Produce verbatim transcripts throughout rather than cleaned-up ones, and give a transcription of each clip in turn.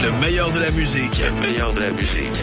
Le meilleur de la musique. Le meilleur de la musique.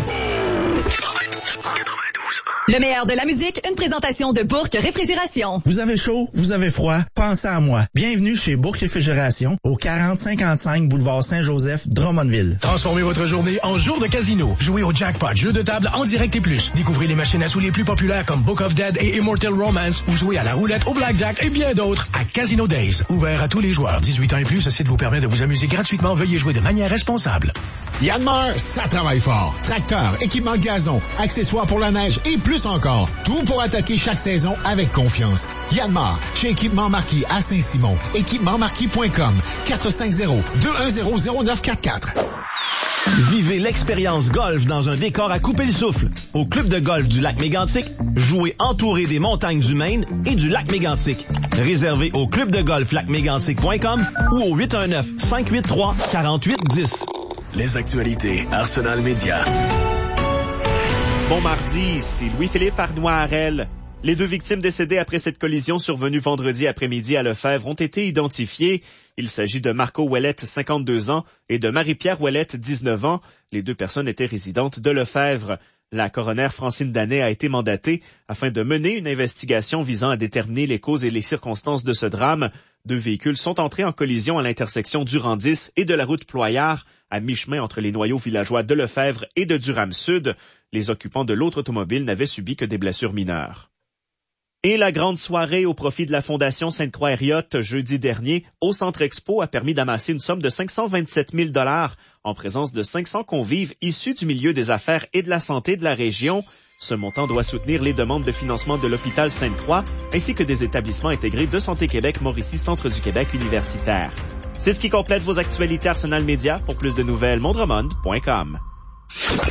Le meilleur de la musique, une présentation de Bourque Réfrigération. Vous avez chaud, vous avez froid, pensez à moi. Bienvenue chez Bourque Réfrigération, au quarante cinquante-cinq boulevard Saint-Joseph, Drummondville. Transformez votre journée en jour de casino. Jouez au jackpot, jeux de table en direct et plus. Découvrez les machines à sous les plus populaires comme Book of Dead et Immortal Romance ou jouez à la roulette, au blackjack et bien d'autres à Casino Days. Ouvert à tous les joueurs. dix-huit ans et plus, ce site vous permet de vous amuser gratuitement. Veuillez jouer de manière responsable. Yanmar, ça travaille fort. Tracteur, équipement de gazon, accessoires pour la neige et plus encore. Tout pour attaquer chaque saison avec confiance. Yanmar, chez Équipement Marquis à Saint-Simon. équipement marquis point com. quatre cinq zéro, deux un zéro, zéro neuf quatre quatre. Vivez l'expérience golf dans un décor à couper le souffle. Au club de golf du lac Mégantic, jouez entouré des montagnes du Maine et du lac Mégantic. Réservé au club de golf lac mégantic point com ou au huit un neuf, cinq huit trois, quatre huit un zéro. Les actualités Arsenal Média. Bon mardi, ici Louis-Philippe Arnois-Harel. Les deux victimes décédées après cette collision survenue vendredi après-midi à Lefebvre ont été identifiées. Il s'agit de Marco Ouellette, cinquante-deux ans, et de Marie-Pierre Ouellette, dix-neuf ans. Les deux personnes étaient résidentes de Lefebvre. La coroner Francine Danet a été mandatée afin de mener une investigation visant à déterminer les causes et les circonstances de ce drame. Deux véhicules sont entrés en collision à l'intersection Durand-dix et de la route Ployard, à mi-chemin entre les noyaux villageois de Lefebvre et de Durham-Sud. Les occupants de l'autre automobile n'avaient subi que des blessures mineures. Et la grande soirée au profit de la Fondation Sainte-Croix-Hériote jeudi dernier au Centre Expo a permis d'amasser une somme de cinq cent vingt-sept mille dollars en présence de cinq cents convives issus du milieu des affaires et de la santé de la région. Ce montant doit soutenir les demandes de financement de l'hôpital Sainte-Croix ainsi que des établissements intégrés de Santé Québec, Mauricie, Centre du Québec universitaire. C'est ce qui complète vos actualités Arsenal Média. Pour plus de nouvelles, mondremond point com.